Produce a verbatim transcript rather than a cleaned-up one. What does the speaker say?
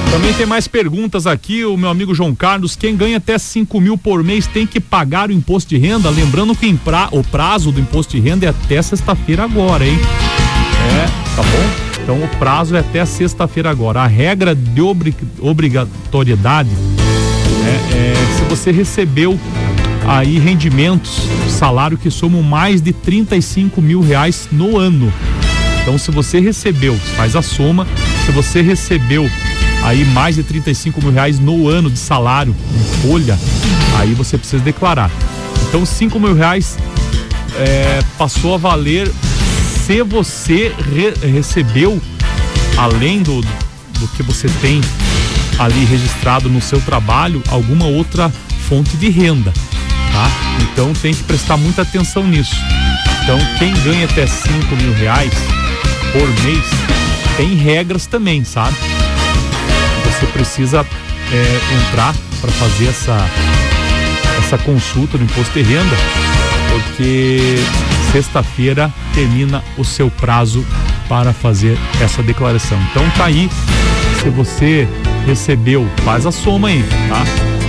Também tem mais perguntas aqui, o meu amigo João Carlos. Quem ganha até cinco mil por mês tem que pagar o imposto de renda? Lembrando que pra, o prazo do imposto de renda é até sexta-feira agora, hein? É, tá bom? Então o prazo é até sexta-feira agora. A regra de obri, obrigatoriedade é, é se você recebeu aí rendimentos, salário que somam mais de trinta e cinco mil reais no ano. Então se você recebeu, faz a soma, se você recebeu aí mais de trinta e cinco mil reais no ano de salário em folha, aí você precisa declarar. Então cinco mil reais é, passou a valer se você re, recebeu, além do, do que você tem ali registrado no seu trabalho, alguma outra fonte de renda, tá? Então tem que prestar muita atenção nisso. Então quem ganha até cinco mil reais por mês tem regras também, sabe? Você precisa é, entrar para fazer essa essa consulta no imposto de renda, porque sexta-feira termina o seu prazo para fazer essa declaração. Então tá aí, se você recebeu, faz a soma aí, tá?